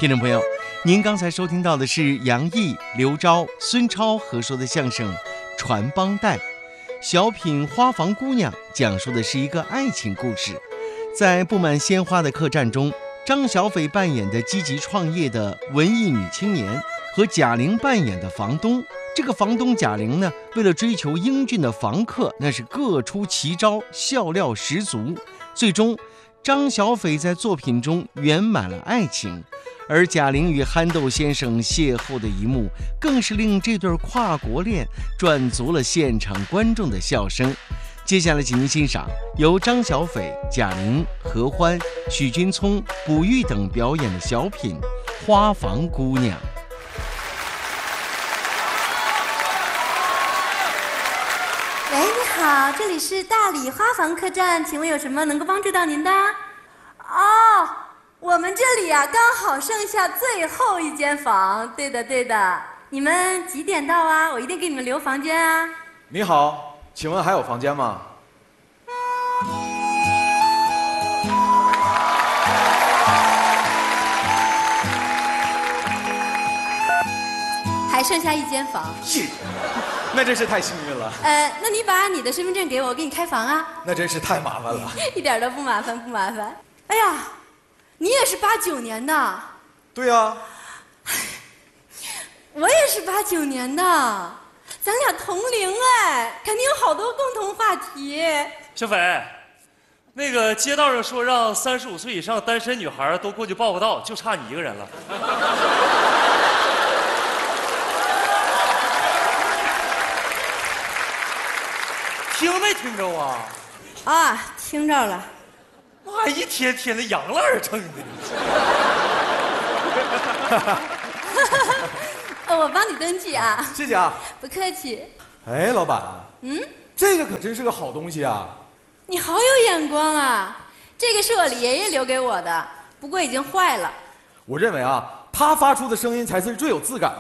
听众朋友，您刚才收听到的是杨毅、刘钊、孙超合说的相声《传帮带》。小品《花房姑娘》讲述的是一个爱情故事。在布满鲜花的客栈中，张小斐扮演的积极创业的文艺女青年和贾玲扮演的房东。这个房东贾玲呢，为了追求英俊的房客，那是各出奇招，笑料十足。最终，张小斐在作品中圆满了爱情，而贾玲与憨豆先生邂逅的一幕，更是令这对跨国恋赚足了现场观众的笑声。接下来，请您欣赏由张小斐、贾玲、何欢、许君聪、卜玉等表演的小品《花房姑娘》。 喂，你好，这里是大理花房客栈，请问有什么能够帮助到您的？哦，我们这里啊，刚好剩下最后一间房。对的，对的，你们几点到啊？我一定给你们留房间啊。 你好，请问还有房间吗？ 还剩下一间房。 那真是太幸运了。 那你把你的身份证给我，我给你开房啊。 那真是太麻烦了。 一点都不麻烦，不麻烦。哎呀，你也是89年的。 对呀。 我也是89年的，咱俩同龄哎，肯定有好多共同话题。 小斐，那个街道上说让35岁以上单身女孩都过去报个到，就差你一个人了。听没听着啊？ 啊，听着了。 妈，一天天的养了而成的。 我帮你登记啊。 谢谢啊。 不客气。 哎，老板，这个可真是个好东西啊。 你好有眼光啊！这个是我爷爷留给我的，不过已经坏了。 我认为啊，他发出的声音才是最有质感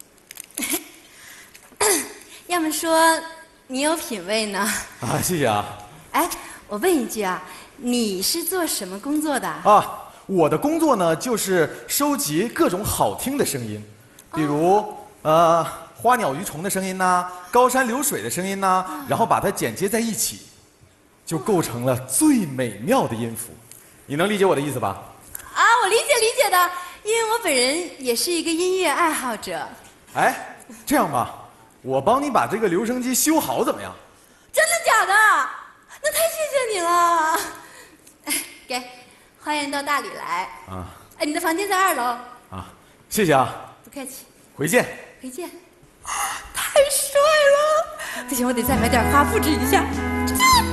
的。要么说你有品位呢。 啊，谢谢啊。 哎，我问一句啊，你是做什么工作的？ 啊，我的工作呢，就是收集各种好听的声音，比如花鸟鱼虫的声音呐，高山流水的声音呐，然后把它剪接在一起，就构成了最美妙的音符。你能理解我的意思吧？ 啊，我理解的，因为我本人也是一个音乐爱好者。 哎，这样吧，我帮你把这个留声机修好，怎么样？ 真的假的？那太谢谢你了。给，欢迎到大理来。啊。哎，你的房间在2楼。 啊，谢谢啊。 不客气。 回见。 回见。太帅了！不行，我得再买点花布置一下。